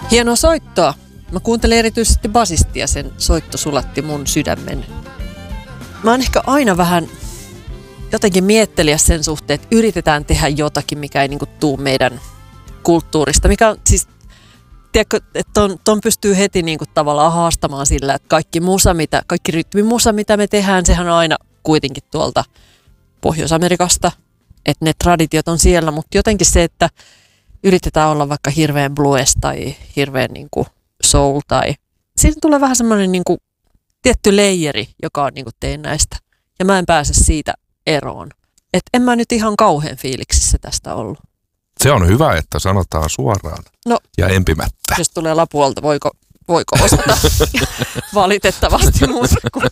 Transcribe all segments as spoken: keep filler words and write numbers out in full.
Hienoa soittoa. Mä kuuntelin erityisesti basistia, sen soitto sulatti mun sydämen. Mä oon ehkä aina vähän jotenkin mietteliä sen suhteen, että yritetään tehdä jotakin, mikä ei niinku tuu meidän kulttuurista. Mikä on siis, tiedätkö, että ton, ton pystyy heti niinku tavallaan haastamaan sillä, että kaikki musa, mitä, kaikki rytmimusa, mitä me tehdään, sehän on aina kuitenkin tuolta Pohjois-Amerikasta. Että ne traditiot on siellä, mutta jotenkin se, että yritetään olla vaikka hirveän blues tai hirveän niinku soul tai siitä tulee vähän semmoinen niinku tietty leijeri, joka on niinku teennäistä. Ja mä en pääse siitä eroon. Et en mä nyt ihan kauhean fiiliksissä tästä ollut. Se on hyvä, että sanotaan suoraan no, ja empimättä. Jos tulee lapuolta, voiko, voiko osata valitettavasti muuta kuin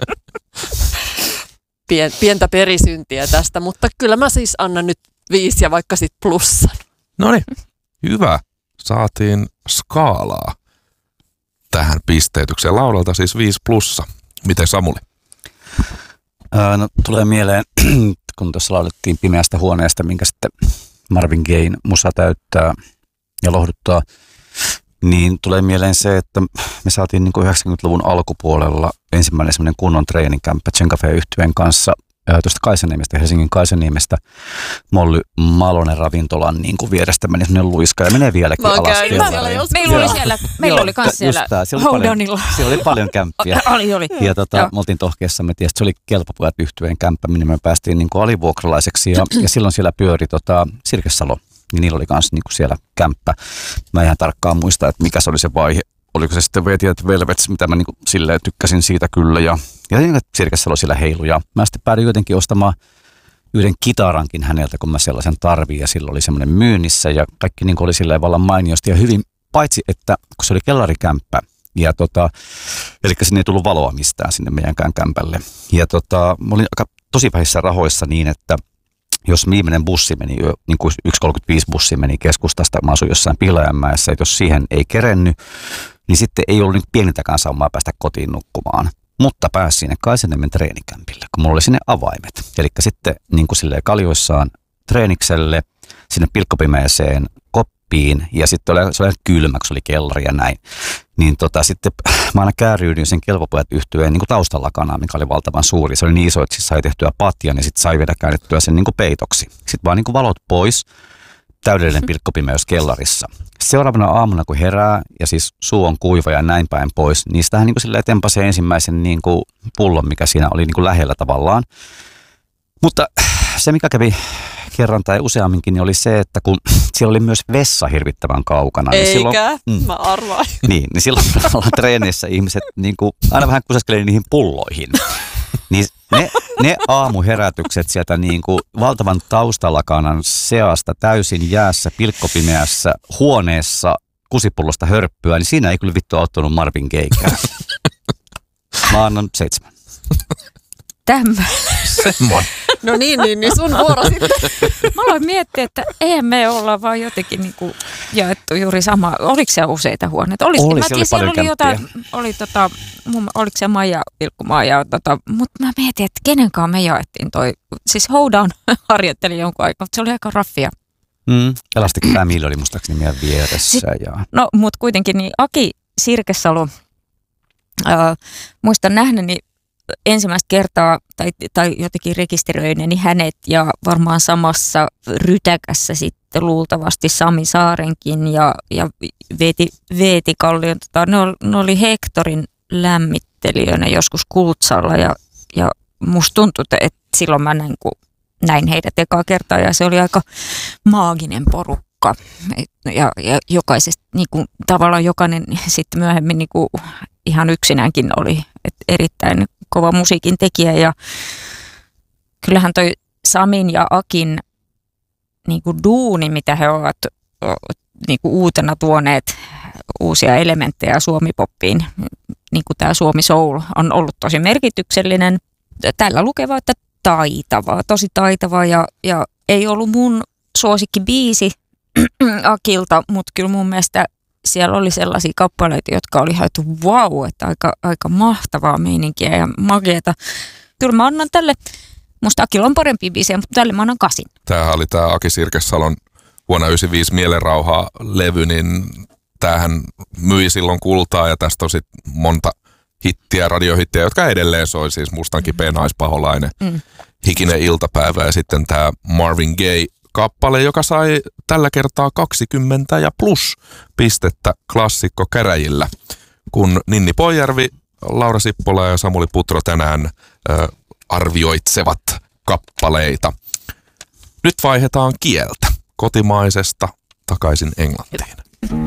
Pien, pientä perisyntiä tästä. Mutta kyllä mä siis annan nyt viisi ja vaikka sit plussan. Noniin, hyvä. Saatiin skaalaa tähän pisteytykseen. Laulalta siis viisi plussa. Miten Samuli? Ää, no, tulee mieleen, kun tuossa laulettiin Pimeästä huoneesta, minkä sitten Marvin Gayen musa täyttää ja lohduttaa, niin tulee mieleen se, että me saatiin niin kuin yhdeksänkymmentäluvun alkupuolella ensimmäinen semmoinen kunnon treeninkämppä Tsenkafe-yhtyeen kanssa tuosta Kaisaniemestä, Helsingin Kaisaniemestä. Molly Malonen ravintolan niin kuin vierestä meni semmoinen luiska ja menee vieläkin alas. Meillä oli siellä, meillä oli kans siellä Houdanilla. Siellä oli paljon kämppiä. oli, oli. Ja tota, me oltiin tohkeessa, me tiedät, se oli Kelpopojat yhtyeen kämppä, minne me päästiin niin kuin alivuokralaiseksi ja, ja silloin siellä pyöri tota, Sirkessalo. Niin niillä oli kans niinku siellä kämppä. Mä en ihan tarkkaan muista, että mikä se oli se vaihe. Oliko se sitten Vetiat Velvets, mitä mä niinku silleen tykkäsin siitä kyllä. Ja, ja Sirkessalo siellä heilu. Ja mä sitten päädyin jotenkin ostamaan yhden kitarankin häneltä, kun mä sellaisen tarvin. Ja silloin oli semmoinen myynnissä ja kaikki niinku oli silleen vallan mainiosti ja hyvin. Paitsi, että kun se oli kellarikämppä. Ja tota, eli sinne ei tullut valoa mistään sinne meidänkään kämpälle. Ja tota, mä olin aika tosi vähissä rahoissa niin, että jos viimeinen bussi meni, niin kuin yksi kolmekymmentäviisi bussi meni keskustasta, mä asuin jossain Pihlajanmäessä, että jos siihen ei kerennyt, niin sitten ei ollut niin pienintäkään saumaa päästä kotiin nukkumaan. Mutta pääsi sinne Kaisaniemen treenikämpille, kun mulla oli sinne avaimet. Eli sitten niin kuin silleen kaljoissaan treenikselle, sinne pilkkopimeeseen koppiin, ja sitten oli, se oli kylmä, kun se oli kellari ja näin. Niin tota, sitten mä aina kääryydyin sen Kelpopojat yhtyeen niin kuin taustallakana, mikä oli valtavan suuri. Se oli niin iso, että siis sai tehtyä patjan ja sitten sai vielä käännettyä sen niin kuin peitoksi. Sitten vaan niin kuin valot pois, täydellinen pilkkopimeys kellarissa. Seuraavana aamuna, kun herää ja siis suu on kuiva ja näin päin pois, niin sitähän niin kuin silleen tempasi ensimmäisen niin kuin pullon, mikä siinä oli niin kuin lähellä tavallaan. Mutta se, mikä kävi kerran tai useamminkin, niin oli se, että kun siellä oli myös vessa hirvittävän kaukana. Eikä, niin silloin, mm, mä arvaan. Niin, niin silloin treenissä ihmiset niin kuin aina vähän kuseskeli niihin pulloihin. Niin ne, ne aamuherätykset sieltä niin kuin valtavan taustalakanan seasta täysin jäässä, pilkkopimeässä, huoneessa, kusipullosta hörppyä, niin siinä ei kyllä vittu auttanut Marvin Gayekään. Mä annan seitsemän. Tämä. Semmoinen. No niin, niin, niin sun vuoro sitten. Mä aloin miettiä, että eihän me olla vaan jotenkin niin kuin jaettu juuri sama. Oliko siellä useita huoneita? Olisikin. Oli, mä siellä tiedän, oli siellä oli paljon jotain, oli tota, mun, oliko se Maija Vilkkumaa ja tota, mutta mä mietin, että kenenkaan me jaettiin toi. Siis Houdan harjoitteli jonkun aikaa, mutta se oli aika raffia. Mm. Elastic Family oli muistaakseni meidän vieressä. Sit, ja... No, mutta kuitenkin niin Aki Sirkessalo, äh, muistan nähneeni ensimmäistä kertaa tai, tai jotenkin rekisteröineeni hänet ja varmaan samassa rytäkässä sitten luultavasti Sami Saarenkin ja, ja Veeti, Veeti Kallion. Tota, ne, oli, ne oli Hektorin lämmittelijöinä joskus Kultsalla ja, ja musta tuntui, että silloin mä näin, kun näin heidät ekaa kertaa ja se oli aika maaginen porukka. Ja, ja jokaisesta, niin kuin, tavallaan jokainen sitten myöhemmin niin kuin, ihan yksinäänkin oli et erittäin kova musiikin tekijä ja kyllähän toi Samin ja Akin niin kuin duuni, mitä he ovat niin kuin uutena tuoneet uusia elementtejä suomipoppiin, niin kuin tämä Suomi Soul on ollut tosi merkityksellinen. Tällä lukeva, että taitavaa, tosi taitavaa ja, ja ei ollut mun suosikkibiisi Akilta, mutta kyllä mun mielestä siellä oli sellaisia kappaleita, jotka oli haitu wow, että aika, aika mahtavaa meininkiä ja makeata. Kyllä mä annan tälle, musta Akilla on parempi biisejä, mutta tälle mä annan kasin. Tämähän oli tämä Aki Sirkessalon vuonna yhdeksänkymmentäviisi Mielenrauha-levy, niin tämähän myi silloin kultaa ja tästä on sitten monta hittiä, radiohittiä, jotka edelleen soi, siis Mustan kipeä naispaholainen, mm. Hikinen iltapäivä ja sitten tämä Marvin Gaye-kappale, joka sai tällä kertaa kaksikymmentä ja plus pistettä klassikko käräjillä, kun Ninni Poijärvi, Laura Sippola ja Samuli Putro tänään ö, arvioitsevat kappaleita. Nyt vaihdetaan kieltä kotimaisesta takaisin englantiin.